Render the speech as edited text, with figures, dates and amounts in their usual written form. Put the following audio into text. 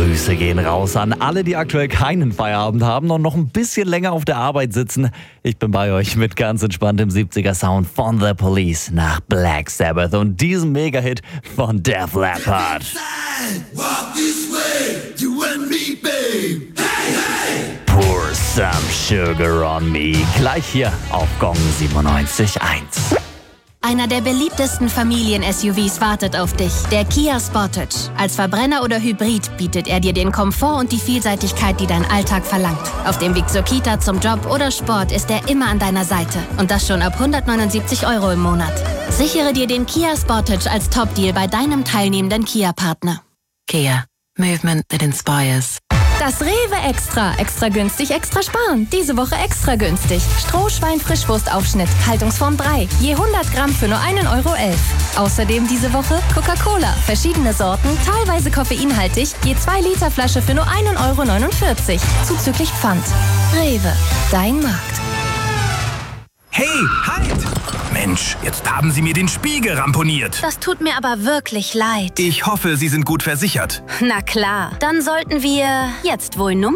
Grüße gehen raus an alle, die aktuell keinen Feierabend haben und noch ein bisschen länger auf der Arbeit sitzen. Ich bin bei euch mit ganz entspanntem 70er-Sound von The Police nach Black Sabbath und diesem Mega-Hit von Def Leppard. Pour some sugar on me. Gleich hier auf Gong 97.1. Einer der beliebtesten Familien-SUVs wartet auf dich, der Kia Sportage. Als Verbrenner oder Hybrid bietet er dir den Komfort und die Vielseitigkeit, die dein Alltag verlangt. Auf dem Weg zur Kita, zum Job oder Sport ist er immer an deiner Seite. Und das schon ab 179 € im Monat. Sichere dir den Kia Sportage als Top-Deal bei deinem teilnehmenden Kia-Partner. Kia. Movement that inspires. Das Rewe Extra. Extra günstig, extra sparen. Diese Woche extra günstig. Strohschwein-Frischwurstaufschnitt, Haltungsform 3. Je 100 Gramm für nur 1,11 €. Außerdem diese Woche Coca-Cola. Verschiedene Sorten, teilweise koffeinhaltig. Je 2 Liter Flasche für nur 1,49 €. Zuzüglich Pfand. Rewe. Dein Markt. Hey, halt! Mensch, jetzt haben Sie mir den Spiegel ramponiert. Das tut mir aber wirklich leid. Ich hoffe, Sie sind gut versichert. Na klar. Dann sollten wir jetzt wohl Nummer